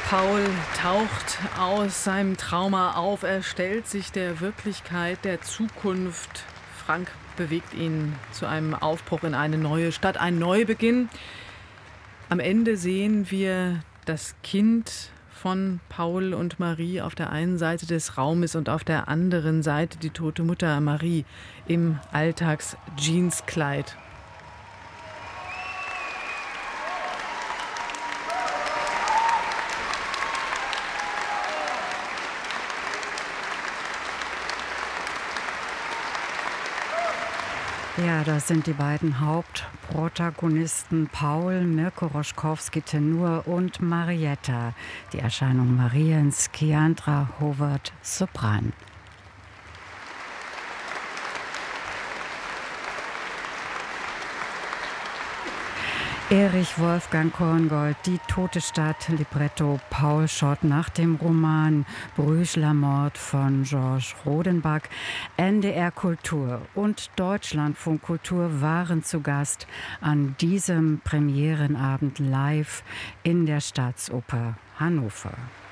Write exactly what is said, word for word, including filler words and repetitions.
Paul taucht aus seinem Trauma auf, er stellt sich der Wirklichkeit, der Zukunft. Frank bewegt ihn zu einem Aufbruch in eine neue Stadt, ein Neubeginn. Am Ende sehen wir das Kind von Paul und Marie auf der einen Seite des Raumes und auf der anderen Seite die tote Mutter Marie im Alltags-Jeanskleid. Ja, das sind die beiden Hauptprotagonisten Paul, Mirko Roschkowski Tenor und Marietta, die Erscheinung Mariens, Kiandra Howard Sopran. Erich Wolfgang Korngold, Die tote Stadt, Libretto Paul Schott nach dem Roman Bruges la Mort von Georges Rodenbach. N D R Kultur und Deutschlandfunk Kultur waren zu Gast an diesem Premierenabend live in der Staatsoper Hannover.